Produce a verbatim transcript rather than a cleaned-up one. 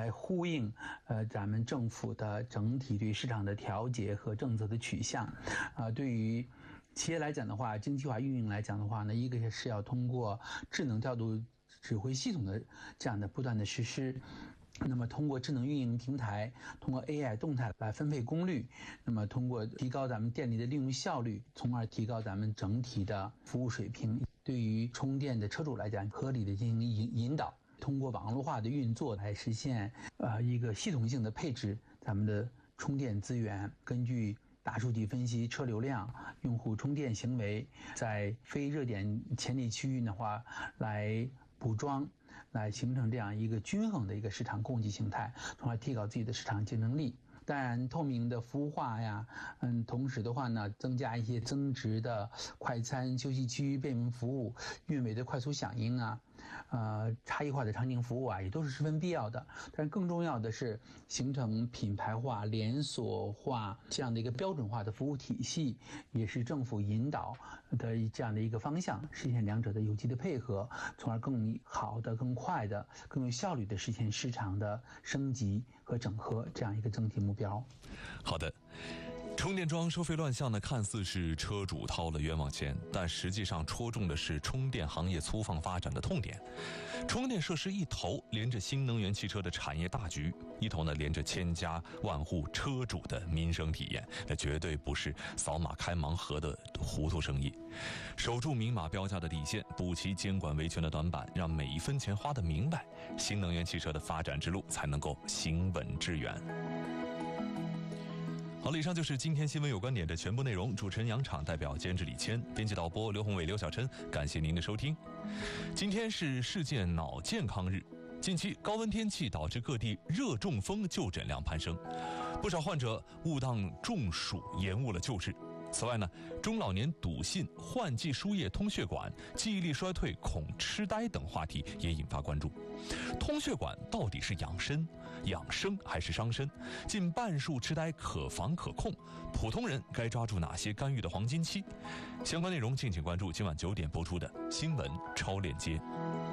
来呼应呃咱们政府的整体对市场的调节和政策的取向。啊、呃，对于企业来讲的话，精细化运营来讲的话呢，一个是要通过智能调度指挥系统的这样的不断的实施。那么通过智能运营平台，通过 A I 动态来分配功率，那么通过提高咱们电力的利用效率，从而提高咱们整体的服务水平。对于充电的车主来讲，合理的进行引引导，通过网络化的运作来实现呃一个系统性的配置咱们的充电资源，根据大数据分析车流量、用户充电行为，在非热点潜力区域的话来补装，来形成这样一个均衡的一个市场供给形态，从而提高自己的市场竞争力。当然，透明的服务化呀，嗯，同时的话呢，增加一些增值的快餐、休息区、便民服务、运维的快速响应啊，呃，差异化的场景服务啊，也都是十分必要的。但是更重要的是，形成品牌化、连锁化这样的一个标准化的服务体系，也是政府引导的这样的一个方向，实现两者的有机的配合，从而更好的、更快的、更有效率的实现市场的升级和整合这样一个整体目标。 好的，充电桩收费乱象呢，看似是车主掏了冤枉钱，但实际上戳中的是充电行业粗放发展的痛点。充电设施一头连着新能源汽车的产业大局，一头呢连着千家万户车主的民生体验，那绝对不是扫码开盲盒的糊涂生意。守住明码标价的底线，补齐监管维权的短板，让每一分钱花得明白，新能源汽车的发展之路才能够行稳致远。好了，以上就是今天新闻有观点的全部内容。主持人杨昶，代表监制李谦，编辑导播刘宏伟、刘小琛，感谢您的收听。今天是世界脑健康日，近期高温天气导致各地热中风就诊量攀升，不少患者误当中暑，延误了救治。此外呢，中老年笃信换季输液通血管、记忆力衰退、恐痴呆等话题也引发关注。通血管到底是养生、养生还是伤身？近半数痴呆可防可控，普通人该抓住哪些干预的黄金期？相关内容敬请关注今晚九点播出的新闻超链接。